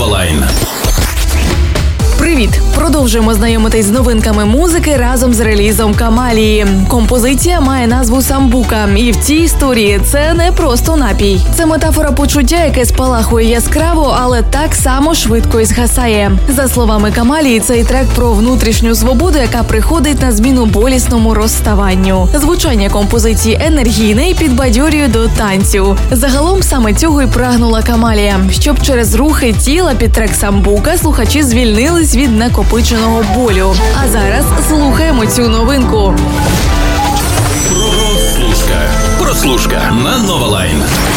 Новалайн. Привіт! Продовжуємо знайомитись з новинками музики разом з релізом Камалії. Композиція має назву «Самбука», і в цій історії це не просто напій. Це метафора почуття, яке спалахує яскраво, але так само швидко і згасає. За словами Камалії, цей трек про внутрішню свободу, яка приходить на зміну болісному розставанню. Звучання композиції енергійне і підбадьорює до танцю. Загалом саме цього і прагнула Камалія, щоб через рухи тіла під трек «Самбука» слухачі звільнились від накопиченого болю. А зараз слухаємо цю новинку. Прослушка на Новалайн.